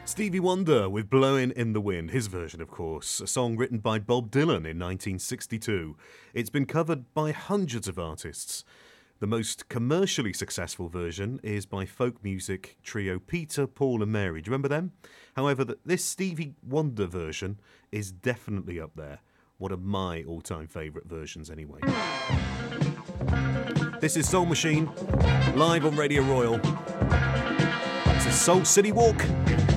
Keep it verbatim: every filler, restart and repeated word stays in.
Stevie Wonder with Blowin' in the Wind, his version of course, a song written by Bob Dylan in nineteen sixty-two. It's been covered by hundreds of artists. The most commercially successful version is by folk music trio Peter, Paul and Mary. Do you remember them? However, this Stevie Wonder version is definitely up there. One of my all-time favourite versions anyway. This is Soul Machine, live on Radio Royal. It's a Soul City Walk.